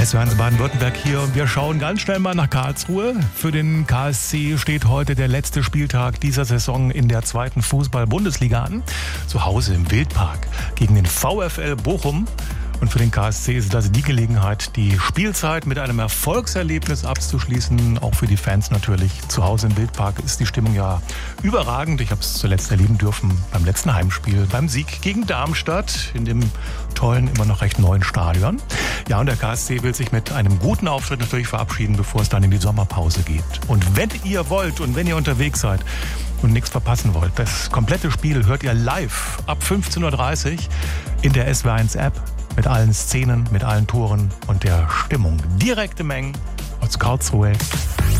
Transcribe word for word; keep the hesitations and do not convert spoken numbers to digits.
S W R eins Baden-Württemberg hier und wir schauen ganz schnell mal nach Karlsruhe. Für den K S C steht heute der letzte Spieltag dieser Saison in der zweiten Fußball-Bundesliga an. Zu Hause im Wildpark gegen den VfL Bochum. Und für den K S C ist das die Gelegenheit, die Spielzeit mit einem Erfolgserlebnis abzuschließen. Auch für die Fans natürlich. Zu Hause im Wildpark ist die Stimmung ja überragend. Ich habe es zuletzt erleben dürfen beim letzten Heimspiel, beim Sieg gegen Darmstadt in dem tollen, immer noch recht neuen Stadion. Ja, und der K S C will sich mit einem guten Auftritt natürlich verabschieden, bevor es dann in die Sommerpause geht. Und wenn ihr wollt und wenn ihr unterwegs seid und nichts verpassen wollt, das komplette Spiel hört ihr live ab fünfzehn Uhr dreißig in der S W R eins App. Mit allen Szenen, mit allen Toren und der Stimmung. Direkte Mengen aus Karlsruhe.